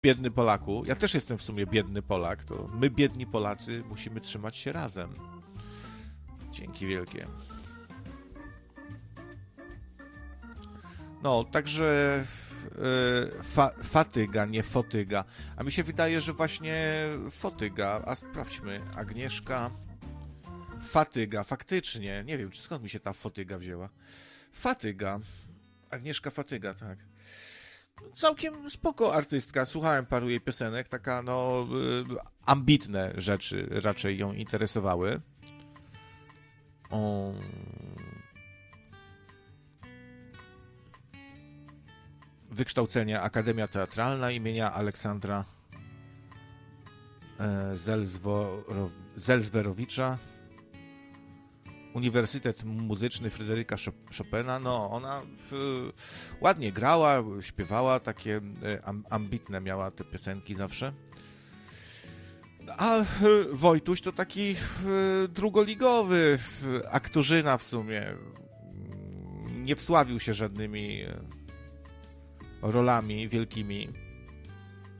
biedny Polaku. Ja też jestem w sumie biedny Polak. To my, biedni Polacy, musimy trzymać się razem. Dzięki wielkie. No, także fatyga, nie fotyga. A mi się wydaje, że właśnie fotyga. A sprawdźmy. Agnieszka Fatyga, faktycznie. Nie wiem, skąd mi się ta fotyga wzięła. Fatyga. Agnieszka Fatyga, tak. Całkiem spoko artystka. Słuchałem paru jej piosenek. Taka, no, ambitne rzeczy raczej ją interesowały. O... Wykształcenie Akademia Teatralna imienia Aleksandra Zelzwerowicza, Uniwersytet Muzyczny Fryderyka Chopina. No, ona ładnie grała, śpiewała, takie ambitne miała te piosenki zawsze. A Wojtuś to taki drugoligowy aktorzyna w sumie. Nie wsławił się żadnymi rolami wielkimi.